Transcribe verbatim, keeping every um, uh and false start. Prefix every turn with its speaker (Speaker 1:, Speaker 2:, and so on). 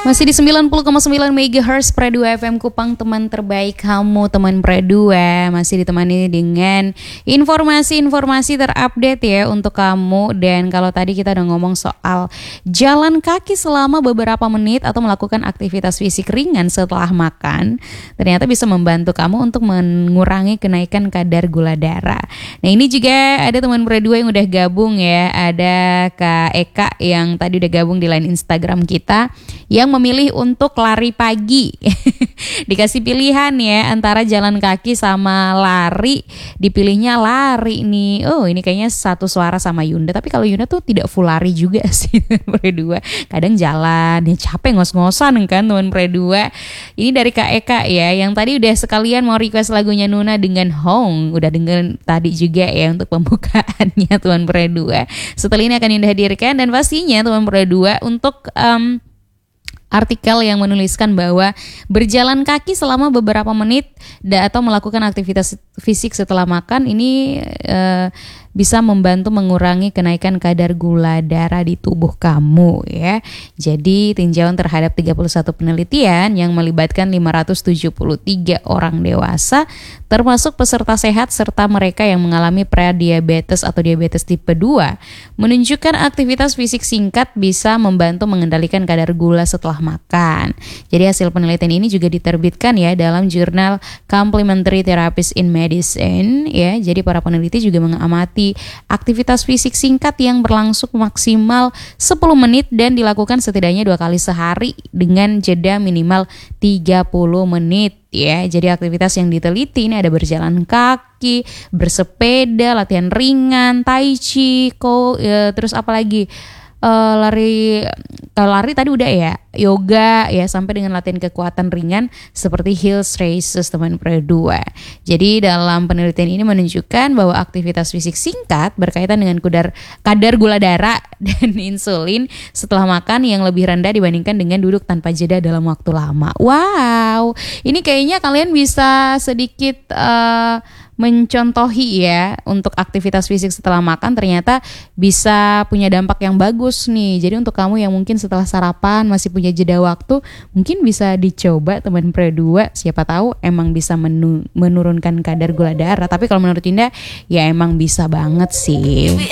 Speaker 1: Masih di sembilan puluh koma sembilan megahertz Pre dua F M Kupang, teman terbaik kamu, teman Pre dua. Masih ditemani dengan informasi-informasi terupdate ya untuk kamu. Dan kalau tadi kita udah ngomong soal jalan kaki selama beberapa menit atau melakukan aktivitas fisik ringan setelah makan, ternyata bisa membantu kamu untuk mengurangi kenaikan kadar gula darah. Nah, ini juga ada teman Pre dua yang udah gabung ya. Ada Kak Eka yang tadi udah gabung di line Instagram kita, yang memilih untuk lari pagi. Dikasih pilihan ya antara jalan kaki sama lari, dipilihnya lari nih. Oh, ini kayaknya satu suara sama Yunda, tapi kalau Yunda tuh tidak full lari juga sih Pre dua. Kadang jalan, ya capek ngos-ngosan kan teman Pre dua. Ini dari Kak Eka ya, yang tadi udah sekalian mau request lagunya Nuna dengan Hong. Udah denger tadi juga ya untuk pembukaannya teman Pre dua. Setelah ini akan Yunda hadirkan, dan pastinya teman Pre dua untuk um, artikel yang menuliskan bahwa berjalan kaki selama beberapa menit atau melakukan aktivitas fisik setelah makan ini uh, bisa membantu mengurangi kenaikan kadar gula darah di tubuh kamu ya. Jadi tinjauan terhadap tiga puluh satu penelitian yang melibatkan lima ratus tujuh puluh tiga orang dewasa termasuk peserta sehat serta mereka yang mengalami prediabetes atau diabetes tipe dua menunjukkan aktivitas fisik singkat bisa membantu mengendalikan kadar gula setelah makan. Jadi hasil penelitian ini juga diterbitkan ya dalam jurnal Complementary Therapies in Medicine ya. Jadi para peneliti juga mengamati aktivitas fisik singkat yang berlangsung maksimal sepuluh menit dan dilakukan setidaknya dua kali sehari dengan jeda minimal tiga puluh menit ya. Jadi aktivitas yang diteliti ini ada berjalan kaki, bersepeda, latihan ringan, tai chi, ko, ya, terus apa lagi? Uh, lari kalau lari tadi udah ya, yoga ya, sampai dengan latihan kekuatan ringan seperti heels races teman Pre dua. Jadi dalam penelitian ini menunjukkan bahwa aktivitas fisik singkat berkaitan dengan kadar kadar gula darah dan insulin setelah makan yang lebih rendah dibandingkan dengan duduk tanpa jeda dalam waktu lama. Wow, ini kayaknya kalian bisa sedikit uh, mencontohi ya untuk aktivitas fisik setelah makan, ternyata bisa punya dampak yang bagus nih. Jadi untuk kamu yang mungkin setelah sarapan masih punya jeda waktu, mungkin bisa dicoba teman Pre dua, siapa tahu emang bisa menu- menurunkan kadar gula darah. Tapi kalau menurut Indah ya emang bisa banget sih.